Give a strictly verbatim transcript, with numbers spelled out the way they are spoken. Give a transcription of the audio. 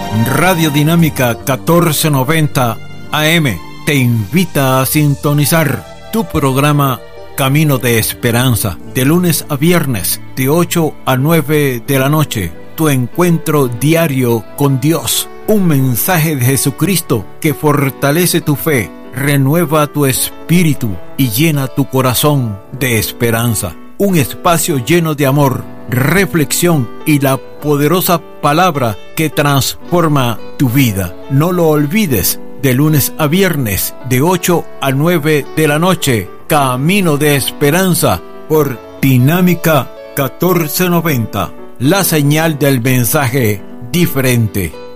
Radio Dinámica catorce noventa A M te invita a sintonizar tu programa Camino de Esperanza, de lunes a viernes, de ocho a nueve de la noche. Tu encuentro diario con Dios. Un mensaje de Jesucristo que fortalece tu fe, renueva tu espíritu y llena tu corazón de esperanza. Un espacio lleno de amor, reflexión y la poderosa palabra que transforma tu vida. No lo olvides, de lunes a viernes, de ocho a nueve de la noche. Camino de Esperanza por Dinámica catorce noventa. La señal del mensaje diferente.